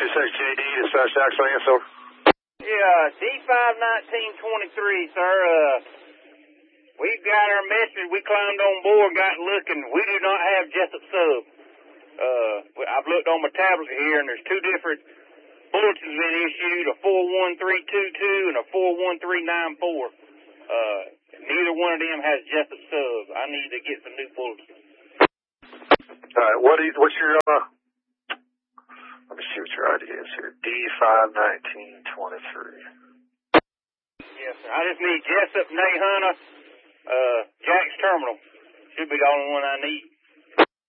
JD, dispatch Jackson Ansel. Yeah, D51923, sir. We've got our message. We climbed on board, got looking. We do not have Jessup sub. I've looked on my tablet here, and there's two different bulletins been issued, a 41322 and a 41394. Neither one of them has Jessup sub. I need to get some new bulletins. All right, what's your, let me see what your ID is here. D51923. Yes, sir. I just need Jessup, Nahunta, Jack's Terminal. Should be the only one I need.